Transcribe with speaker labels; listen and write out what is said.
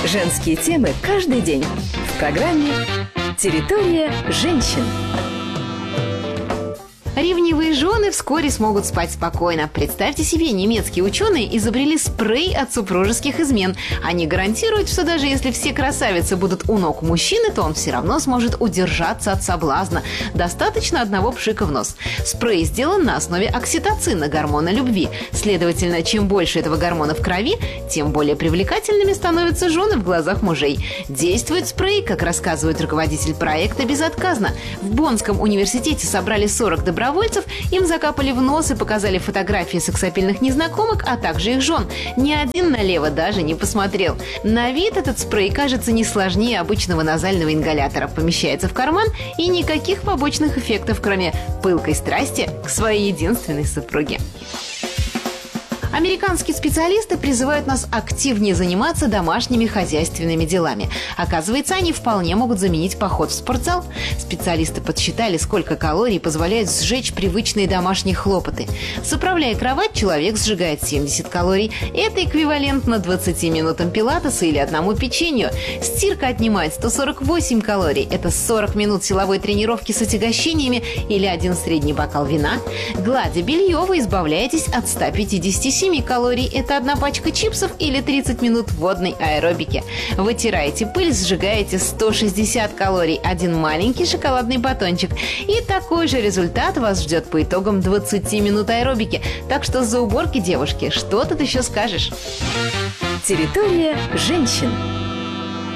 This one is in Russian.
Speaker 1: Женские темы каждый день в программе «Территория женщин».
Speaker 2: Ревнивые жены вскоре смогут спать спокойно. Представьте себе, немецкие ученые изобрели спрей от супружеских измен. Они гарантируют, что даже если все красавицы будут у ног мужчины, то он все равно сможет удержаться от соблазна. Достаточно одного пшика в нос. Спрей сделан на основе окситоцина, гормона любви. Следовательно, чем больше этого гормона в крови, тем более привлекательными становятся жены в глазах мужей. Действует спрей, как рассказывает руководитель проекта, безотказно. В Боннском университете собрали 40 добровольцев, им закапали в нос и показали фотографии сексапильных незнакомок, а также их жен. Ни один налево даже не посмотрел. На вид этот спрей кажется не сложнее обычного назального ингалятора. Помещается в карман и никаких побочных эффектов, кроме пылкой страсти к своей единственной супруге. Американские специалисты призывают нас активнее заниматься домашними хозяйственными делами. Оказывается, они вполне могут заменить поход в спортзал. Специалисты подсчитали, сколько калорий позволяют сжечь привычные домашние хлопоты. Заправляя кровать, человек сжигает 70 калорий. Это эквивалентно 20 минутам пилатеса или одному печенью. Стирка отнимает 148 калорий. Это 40 минут силовой тренировки с отягощениями или один средний бокал вина. Гладя белье, вы избавляетесь от 157 калорий. Это одна пачка чипсов или 30 минут водной аэробики. Вытираете пыль, сжигаете 160 калорий. Один маленький шоколадный батончик. И такой же результат вас ждет по итогам 20 минут аэробики. Так что за уборки, девушки, что тут еще скажешь?
Speaker 1: Территория женщин.